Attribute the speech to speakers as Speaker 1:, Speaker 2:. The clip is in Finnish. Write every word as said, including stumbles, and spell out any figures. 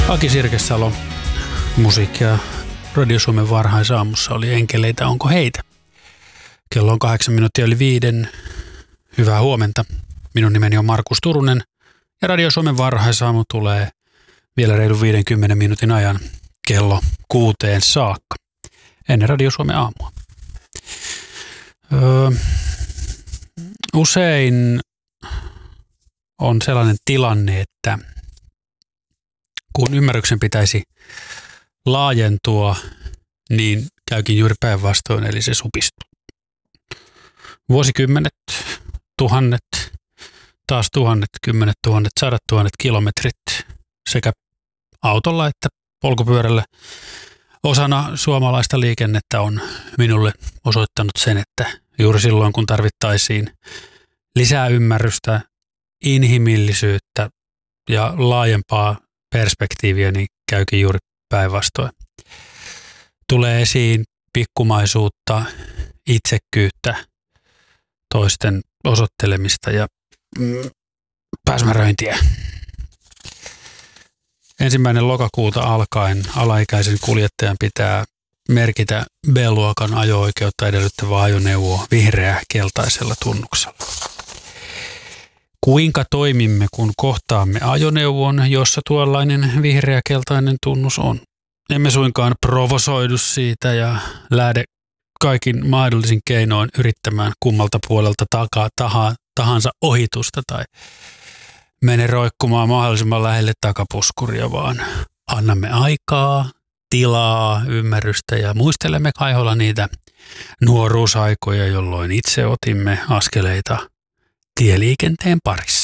Speaker 1: Aki Sirkesalo, musiikkia Radio Suomen varhaisaamussa oli enkeleitä, onko heitä? Kello on kahdeksan minuuttia yli viiden. Hyvää huomenta. Minun nimeni on Markus Turunen ja Radio Suomen varhaisaamu tulee vielä reilu viidenkymmenen minuutin ajan kello kuuteen saakka ennen Radio Suomen aamua. Öö, usein on sellainen tilanne, että kun ymmärryksen pitäisi laajentua, niin käykin juuri päinvastoin, eli se supistuu. Vuosikymmenet, tuhannet, taas tuhannet, kymmenet tuhannet, sadat tuhannet kilometrit sekä autolla että polkupyörällä osana suomalaista liikennettä on minulle osoittanut sen, että juuri silloin kun tarvittaisiin lisää ymmärrystä, inhimillisyyttä ja laajempaa perspektiiviä, niin käykin juuri päinvastoin. Tulee esiin pikkumaisuutta, itsekkyyttä, toisten osoittelemista ja mm, pääsmäröintiä. Ensimmäinen lokakuuta alkaen alaikäisen kuljettajan pitää merkitä B-luokan ajo-oikeutta edellyttävää ajoneuvoa vihreä keltaisella tunnuksella. Kuinka toimimme, kun kohtaamme ajoneuvon, jossa tuollainen vihreä-keltainen tunnus on? Emme suinkaan provosoidu siitä ja lähde kaikin mahdollisin keinoin yrittämään kummalta puolelta takaa taha, tahansa ohitusta tai mene roikkumaan mahdollisimman lähelle takapuskuria, vaan annamme aikaa, tilaa, ymmärrystä ja muistelemme kaiholla niitä nuoruusaikoja, jolloin itse otimme askeleita tieliikenteen parissa.